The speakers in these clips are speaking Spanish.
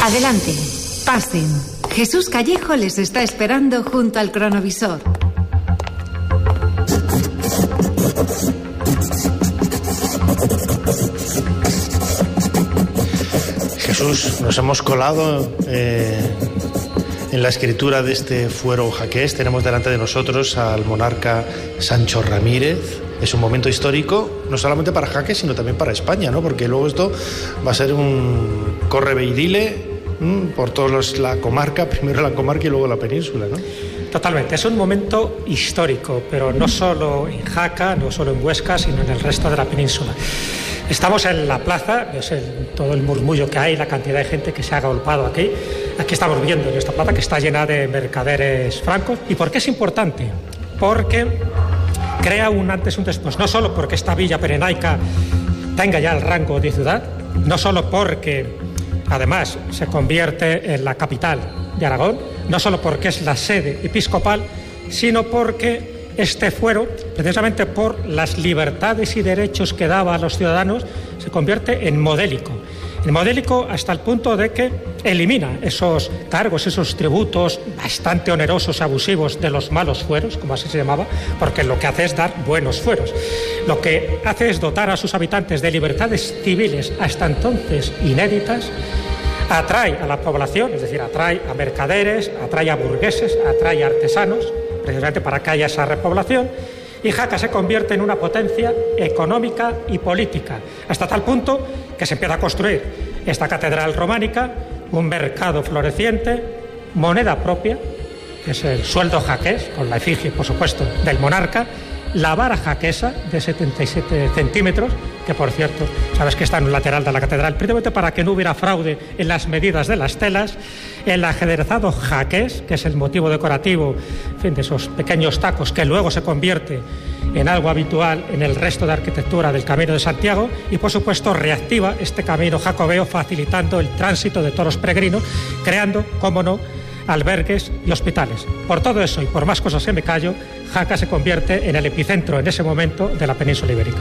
Adelante, pasen. Jesús Callejo les está esperando junto al cronovisor. Jesús, nos hemos colado en la escritura de este fuero jaqués. Tenemos delante de nosotros al monarca Sancho Ramírez. Es un momento histórico, no solamente para Jaques, sino también para España, ¿no? Porque luego esto va a ser un correveidile por todos la comarca, primero la comarca y luego la península, ¿no? Totalmente, es un momento histórico, pero no solo en Jaca, no solo en Huesca, sino en el resto de la península. Estamos en la plaza, es todo el murmullo que hay, la cantidad de gente que se ha agolpado aquí. Aquí estamos viendo en esta plaza que está llena de mercaderes francos. ¿Y por qué es importante? Porque crea un antes y un después, no solo porque esta villa pirenaica tenga ya el rango de ciudad, no solo porque además se convierte en la capital de Aragón, no solo porque es la sede episcopal, sino porque este fuero, precisamente por las libertades y derechos que daba a los ciudadanos, se convierte en modélico. En modélico hasta el punto de que elimina esos cargos, esos tributos bastante onerosos y abusivos de los malos fueros, como así se llamaba, porque lo que hace es dar buenos fueros. Lo que hace es dotar a sus habitantes de libertades civiles hasta entonces inéditas, atrae a la población, es decir, atrae a mercaderes, atrae a burgueses, atrae a artesanos, precisamente para que haya esa repoblación, y Jaca se convierte en una potencia económica y política, hasta tal punto que se empieza a construir esta catedral románica, un mercado floreciente, moneda propia, que es el sueldo jaqués, con la efigie, por supuesto, del monarca, la vara jaquesa de 77 centímetros, que por cierto, sabes que está en un lateral de la catedral, precisamente para que no hubiera fraude en las medidas de las telas, el ajedrezado jaqués, que es el motivo decorativo, en fin, de esos pequeños tacos que luego se convierte en algo habitual en el resto de arquitectura del Camino de Santiago, y por supuesto reactiva este camino jacobeo facilitando el tránsito de todos los peregrinos, creando, cómo no, albergues y hospitales. Por todo eso y por más cosas que me callo, Jaca se convierte en el epicentro en ese momento de la península ibérica.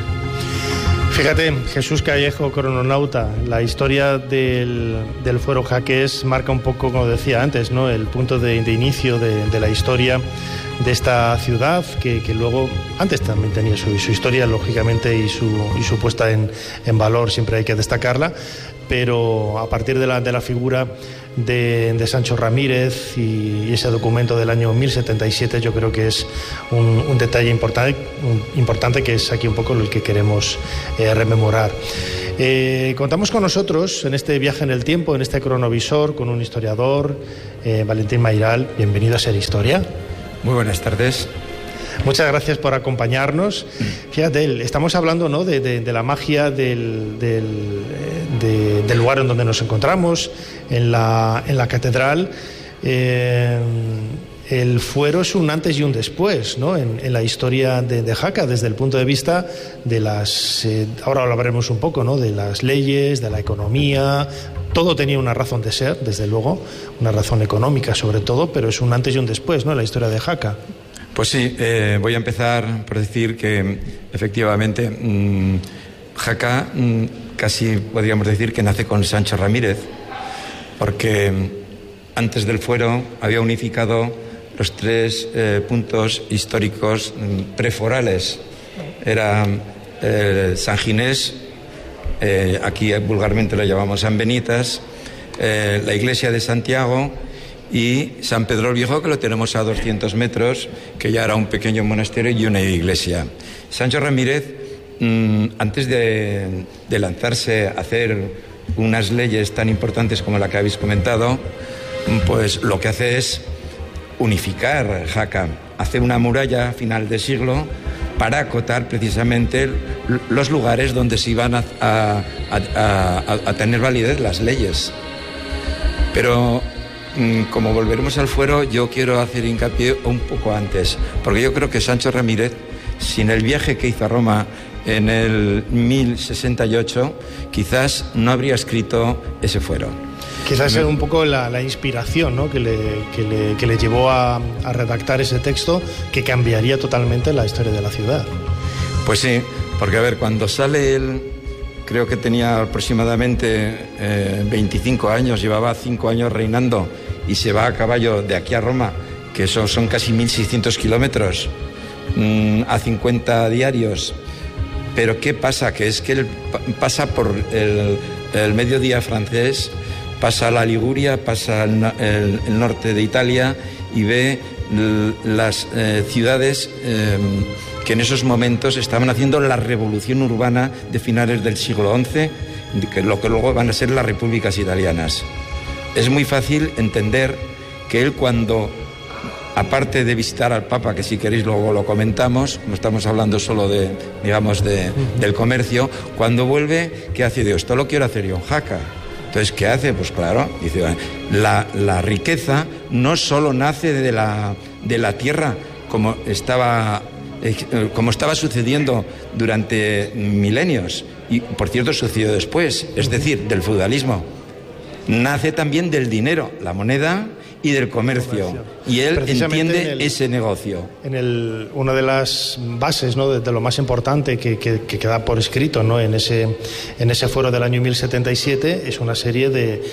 Fíjate, Jesús Callejo, crononauta, la historia del fuero jaqués marca un poco, como decía antes, ¿no?, el punto de inicio de la historia de esta ciudad, que luego, antes también tenía su historia, lógicamente, y su puesta en valor, siempre hay que destacarla, pero a partir de la figura de Sancho Ramírez y ese documento del año 1077, yo creo que es un detalle importante que es aquí un poco el que queremos rememorar. Contamos con nosotros en este viaje en el tiempo, en este cronovisor, con un historiador, Valentín Mayral. Bienvenido a Ser Historia. Muy buenas tardes. Muchas gracias por acompañarnos. Fíjate, estamos hablando, ¿no?, de la magia del lugar en donde nos encontramos, en la catedral. El fuero es un antes y un después, ¿no?, en la historia de Jaca, desde el punto de vista de las... ahora lo hablaremos un poco, ¿no?, de las leyes, de la economía. Todo tenía una razón de ser, desde luego, una razón económica sobre todo, pero es un antes y un después, ¿no?, en la historia de Jaca. Pues sí, voy a empezar por decir que efectivamente Jaca casi podríamos decir que nace con Sancho Ramírez, porque antes del fuero había unificado los tres puntos históricos preforales. Era San Ginés, aquí vulgarmente lo llamamos San Benitas, la iglesia de Santiago y San Pedro el Viejo, que lo tenemos a 200 metros, que ya era un pequeño monasterio y una iglesia. Sancho Ramírez, antes de lanzarse a hacer unas leyes tan importantes como la que habéis comentado, pues lo que hace es unificar Jaca, hace una muralla a final de siglo para acotar precisamente los lugares donde se iban a tener validez las leyes. Pero como volveremos al fuero, yo quiero hacer hincapié un poco antes, porque yo creo que Sancho Ramírez, sin el viaje que hizo a Roma en el 1068, quizás no habría escrito ese fuero. Quizás era un poco la inspiración, ¿no?, que le llevó a redactar ese texto que cambiaría totalmente la historia de la ciudad. Pues sí, porque a ver, cuando sale creo que tenía aproximadamente 25 años, llevaba 5 años reinando y se va a caballo de aquí a Roma, que eso son casi 1.600 kilómetros, a 50 diarios. Pero ¿qué pasa? Que es que él pasa por el mediodía francés, pasa la Liguria, pasa el norte de Italia y ve las ciudades que en esos momentos estaban haciendo la revolución urbana de finales del siglo XI, lo que luego van a ser las repúblicas italianas. Es muy fácil entender que él, cuando, aparte de visitar al Papa, que si queréis luego lo comentamos, no estamos hablando solo del comercio, cuando vuelve, ¿qué hace Dios? Esto lo quiero hacer yo en Jaca. Entonces, ¿qué hace? Pues claro, dice, la riqueza no solo nace de la tierra, como estaba sucediendo durante milenios, y por cierto sucedió después, es decir, del feudalismo. Nace también del dinero, la moneda, y del comercio. Y él entiende ese negocio. Una de las bases, ¿no?, de lo más importante que queda por escrito, ¿no?, en ese fuero del año 1077, es una serie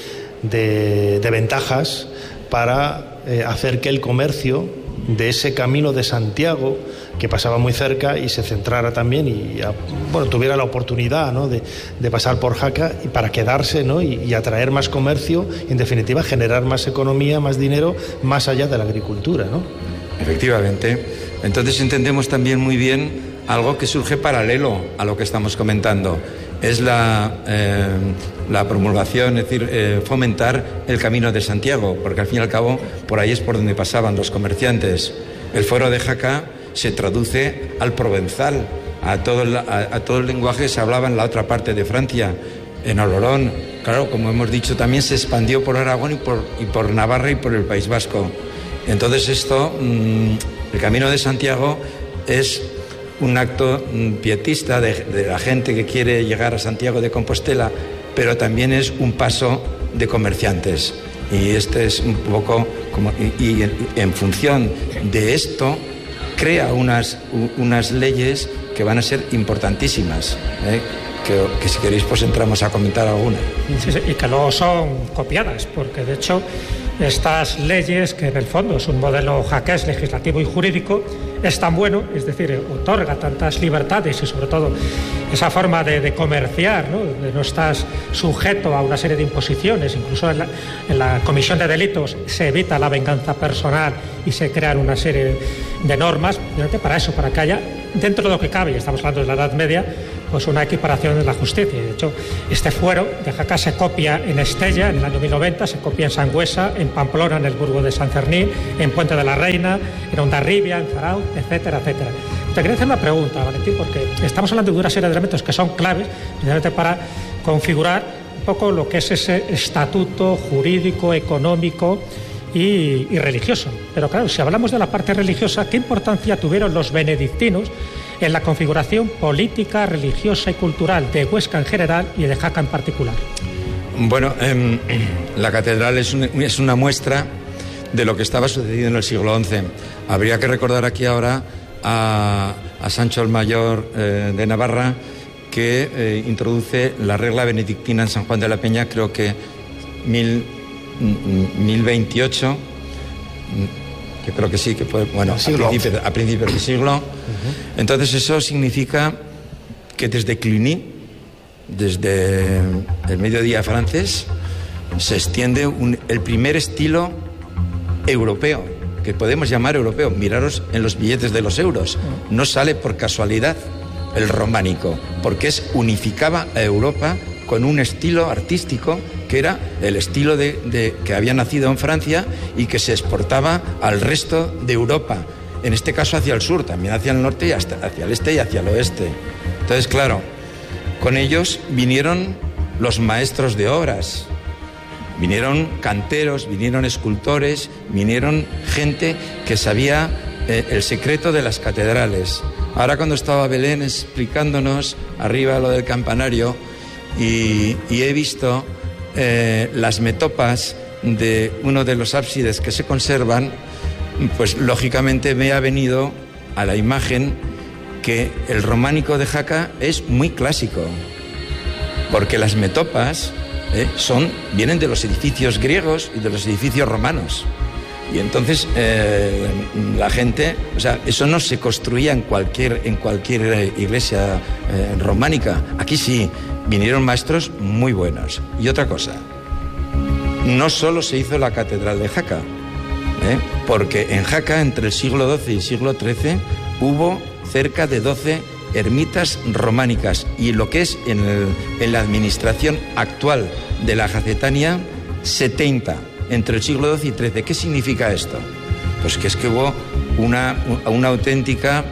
de ventajas para hacer que el comercio de ese camino de Santiago, que pasaba muy cerca, y se centrara también y tuviera la oportunidad, ¿no?, de pasar por Jaca, y para quedarse, ¿no?, y atraer más comercio, en definitiva generar más economía, más dinero, más allá de la agricultura, ¿no? Efectivamente. Entonces entendemos también muy bien algo que surge paralelo a lo que estamos comentando. Es la promulgación, es decir, fomentar el Camino de Santiago, porque al fin y al cabo por ahí es por donde pasaban los comerciantes. El foro de Jaca se traduce al provenzal, a todo el lenguaje que se hablaba en la otra parte de Francia, en Olorón. Claro, como hemos dicho, también se expandió por Aragón y por Navarra y por el País Vasco. Entonces esto, el Camino de Santiago es un acto pietista de la gente que quiere llegar a Santiago de Compostela, pero también es un paso de comerciantes. Y este es un poco como, y en función de esto crea unas leyes que van a ser importantísimas, que si queréis pues entramos a comentar alguna. Sí, y que luego son copiadas, porque de hecho estas leyes, que en el fondo es un modelo jaqués legislativo y jurídico, es tan bueno, es decir, otorga tantas libertades y sobre todo esa forma de comerciar, ¿no?, de no estar sujeto a una serie de imposiciones. Incluso en la comisión de delitos se evita la venganza personal y se crean una serie de normas para eso, para que haya, dentro de lo que cabe, y estamos hablando de la Edad Media, pues una equiparación de la justicia. De hecho, este fuero de Jaca se copia en Estella en el año 1090, se copia en Sangüesa, en Pamplona, en el Burgo de San Fermín, en Puente de la Reina, en Hondarribia, en Zarauz, etcétera, etcétera. Te quería hacer una pregunta, Valentín, porque estamos hablando de una serie de elementos que son claves precisamente para configurar un poco lo que es ese estatuto jurídico, económico y religioso. Pero claro, si hablamos de la parte religiosa, ¿qué importancia tuvieron los benedictinos en la configuración política, religiosa y cultural de Huesca en general y de Jaca en particular? Bueno, la catedral es una muestra de lo que estaba sucediendo en el siglo XI. Habría que recordar aquí ahora a Sancho el Mayor de Navarra, que introduce la regla benedictina en San Juan de la Peña, creo que 1028, yo creo que sí, que fue, bueno, a principios del siglo. Entonces eso significa que desde Cluny, desde el mediodía francés, se extiende el primer estilo europeo, que podemos llamar europeo. Miraros en los billetes de los euros, no sale por casualidad el románico, porque unificaba a Europa con un estilo artístico que era el estilo que había nacido en Francia y que se exportaba al resto de Europa, en este caso hacia el sur, también hacia el norte y hasta hacia el este y hacia el oeste. Entonces, claro, con ellos vinieron los maestros de obras, vinieron canteros, vinieron escultores, vinieron gente que sabía el secreto de las catedrales. Ahora, cuando estaba Belén explicándonos arriba lo del campanario, y he visto las metopas de uno de los ábsides que se conservan, pues lógicamente me ha venido a la imagen que el románico de Jaca es muy clásico. porque las metopas vienen de los edificios griegos y de los edificios romanos. Y entonces la gente, o sea, eso no se construía en cualquier iglesia románica. Aquí sí, vinieron maestros muy buenos. Y otra cosa, no solo se hizo la catedral de Jaca, porque en Jaca, entre el siglo XII y el siglo XIII, hubo cerca de 12 ermitas románicas, y lo que es en la administración actual de la Jacetania, 70 entre el siglo XII y XIII. ¿Qué significa esto? Pues que es que hubo una auténtica,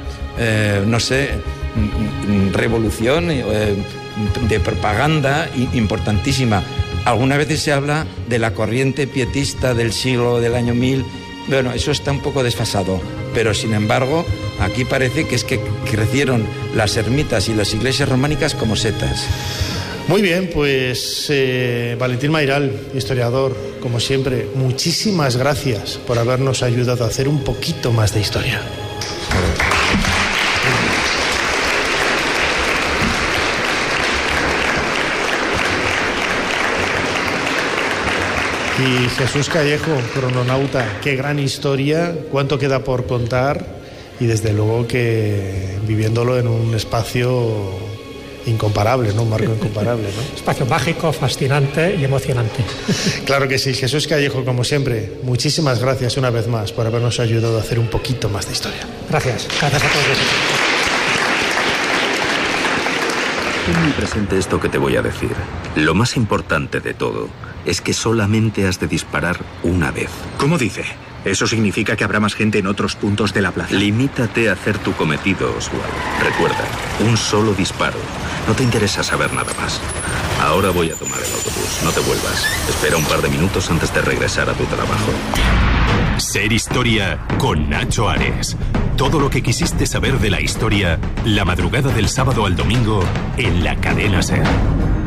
revolución de propaganda importantísima. Algunas veces se habla de la corriente pietista del año 1000. Bueno, eso está un poco desfasado, pero sin embargo aquí parece que es que crecieron las ermitas y las iglesias románicas como setas. Muy bien, pues Valentín Mayral, historiador, como siempre, muchísimas gracias por habernos ayudado a hacer un poquito más de historia. Y Jesús Callejo, crononauta, qué gran historia, cuánto queda por contar, y desde luego que viviéndolo en un espacio incomparable, ¿no? Un marco incomparable, ¿no? Espacio mágico, fascinante y emocionante. Claro que sí. Jesús Callejo, como siempre, muchísimas gracias una vez más por habernos ayudado a hacer un poquito más de historia. Gracias a todos. Ten muy presente esto que te voy a decir. Lo más importante de todo es que solamente has de disparar una vez. ¿Cómo dice? ¿Eso significa que habrá más gente en otros puntos de la plaza? Limítate a hacer tu cometido, Oswald. Recuerda, un solo disparo. No te interesa saber nada más. Ahora voy a tomar el autobús. No te vuelvas. Espera un par de minutos antes de regresar a tu trabajo. Ser Historia con Nacho Ares. Todo lo que quisiste saber de la historia, la madrugada del sábado al domingo en la cadena SER.